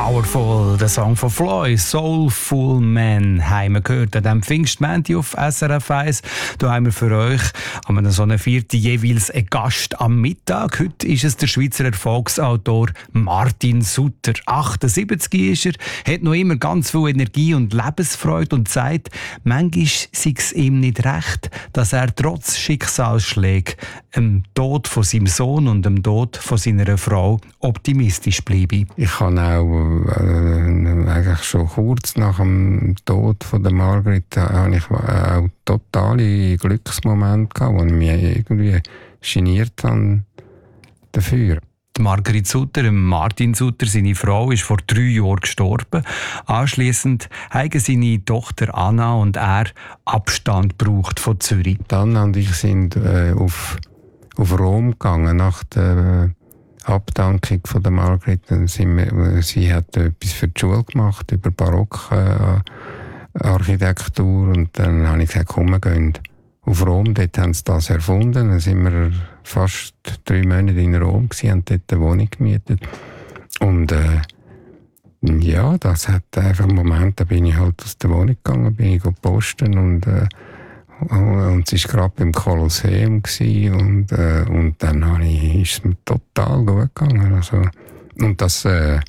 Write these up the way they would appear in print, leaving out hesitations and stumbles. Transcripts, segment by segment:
Powerful, der Song von Floyd, Soulful Man, haben wir gehört an diesem Pfingstmänti auf SRF 1. Da haben wir für euch an so einer Vierten jeweils einen Gast am Mittag. Heute ist es der Schweizer Erfolgsautor Martin Sutter. 78 ist er, hat noch immer ganz viel Energie und Lebensfreude und sagt, manchmal sei es ihm nicht recht, dass er trotz Schicksalsschlägen dem Tod von seinem Sohn und dem Tod von seiner Frau optimistisch bleibe. Ich habe auch eigentlich schon kurz nach dem Tod von der Margrit habe ich auch totale Glücksmomente gehabt, wo ich mich irgendwie geniert habe dafür. Die Margrit Sutter, Martin Sutter, seine Frau, ist vor 3 Jahren gestorben. Anschliessend haben seine Tochter Anna und er Abstand gebraucht von Zürich. Anna und ich sind auf Rom gegangen nach der Abdankung von der Margrit. Sie hat etwas für die Schule gemacht über Barockarchitektur und dann habe ich gesagt, komm, wir gehen auf Rom. Dort haben sie das erfunden. Dann sind wir fast 3 Monate in Rom gewesen, haben dort eine Wohnung gemietet. Und ja, das hat einfach einen Moment, da bin ich halt aus der Wohnung gegangen, bin ich posten und es war gerade beim Kolosseum und dann ist es mir total gut gegangen. Also, und das habe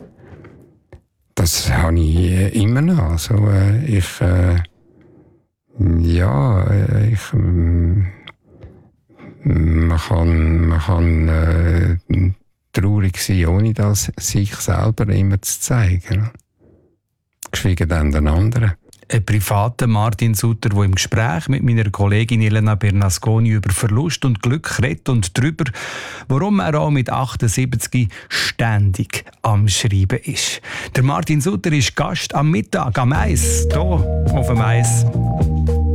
ich immer noch. Also, man kann traurig sein, ohne das sich selber immer zu zeigen. Geschweige denn den anderen. Ein privater Martin Sutter, der im Gespräch mit meiner Kollegin Elena Bernasconi über Verlust und Glück redet und darüber, warum er auch mit 78 ständig am Schreiben ist. Der Martin Sutter ist Gast am Mittag am Eis, hier auf dem Eis.